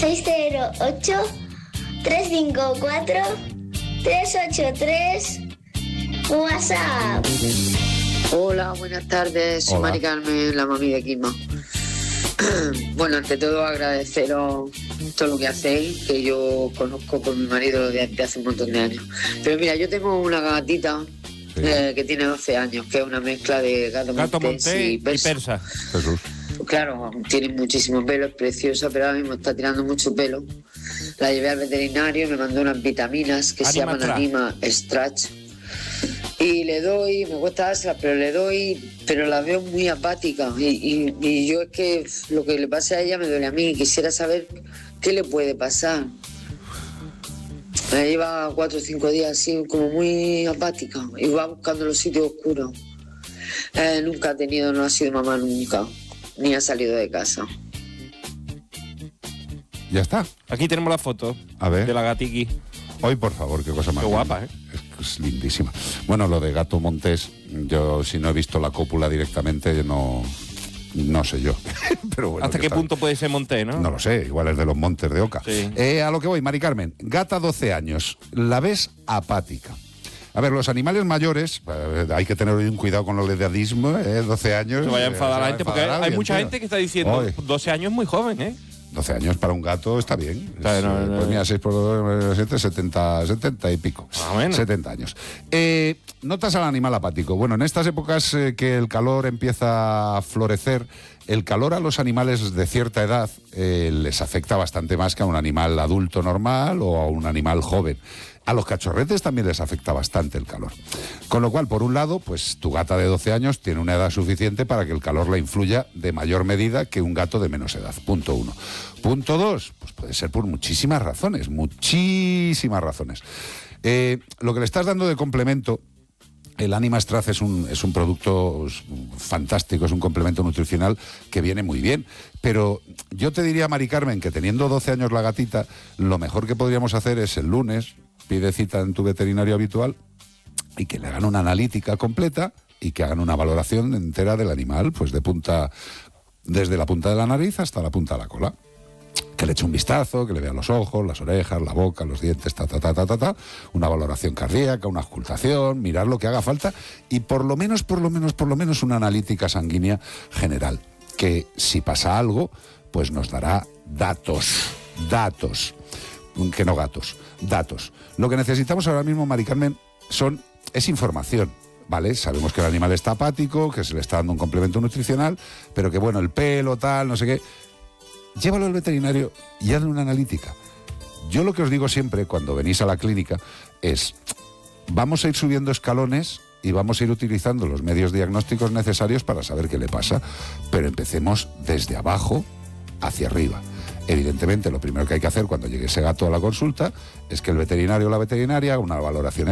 608-354-383 WhatsApp. Hola, buenas tardes. Soy Mari Carmen, la mami de Quisma. Bueno, ante todo agradeceros todo lo que hacéis, que yo conozco con mi marido desde hace un montón de años. Pero mira, yo tengo una gatita que tiene 12 años, que es una mezcla de gato montés y persa. Jesús. Pues claro, tiene muchísimo pelo, es preciosa, pero ahora mismo está tirando mucho pelo. La llevé al veterinario y me mandó unas vitaminas que se llaman Anima Stretch. Y le doy, me cuesta dárselas, pero le doy, pero la veo muy apática. Y yo es que lo que le pasa a ella me duele a mí. Quisiera saber qué le puede pasar. Me lleva 4 o 5 días así, como muy apática. Y va buscando los sitios oscuros. Nunca ha tenido, no ha sido mamá nunca. Ni ha salido de casa. Ya está. Aquí tenemos la foto de la gatiqui. Hoy, por favor, qué cosa más qué guapa, ¿eh? Es lindísima. Bueno, lo de gato montés, yo si no he visto la cópula directamente, no sé yo. Pero bueno, ¿hasta qué punto puede ser montés, no? No lo sé, igual es de los montes de Oca. Sí. A lo que voy, Mari Carmen, gata 12 años, la ves apática. A ver, los animales mayores, hay que tener un cuidado con los edadismo, 12 años. Se vaya a enfadar la gente, porque hay mucha gente que está diciendo, 12 años es muy joven, ¿eh? 12 años para un gato está bien. Claro, pues mira, 6 por 2, 7, 70 y pico. Bueno. 70 años. Notas al animal apático. Bueno, en estas épocas que el calor empieza a florecer, el calor a los animales de cierta edad les afecta bastante más que a un animal adulto normal o a un animal joven. A los cachorretes también les afecta bastante el calor. Con lo cual, por un lado, pues tu gata de 12 años tiene una edad suficiente para que el calor la influya de mayor medida que un gato de menos edad. Punto 1. Punto 2, pues puede ser por muchísimas razones. Lo que le estás dando de complemento, el Anima Stretch es un producto fantástico, es un complemento nutricional que viene muy bien. Pero yo te diría, Mari Carmen, que teniendo 12 años la gatita, lo mejor que podríamos hacer es el lunes, pide cita en tu veterinario habitual y que le hagan una analítica completa y que hagan una valoración entera del animal, pues desde la punta de la nariz hasta la punta de la cola. Que le eche un vistazo, que le vea los ojos, las orejas, la boca, los dientes, una valoración cardíaca, una auscultación, mirar lo que haga falta y por lo menos una analítica sanguínea general, que si pasa algo, pues nos dará datos, que no gatos, datos. Lo que necesitamos ahora mismo, Mari Carmen, es información. ¿Vale? Sabemos que el animal está apático, que se le está dando un complemento nutricional, pero que bueno, el pelo, tal, no sé qué. Llévalo al veterinario y hazle una analítica. Yo lo que os digo siempre cuando venís a la clínica es, vamos a ir subiendo escalones y vamos a ir utilizando los medios diagnósticos necesarios para saber qué le pasa, pero empecemos desde abajo hacia arriba. Evidentemente, lo primero que hay que hacer cuando llegue ese gato a la consulta es que el veterinario o la veterinaria haga una valoración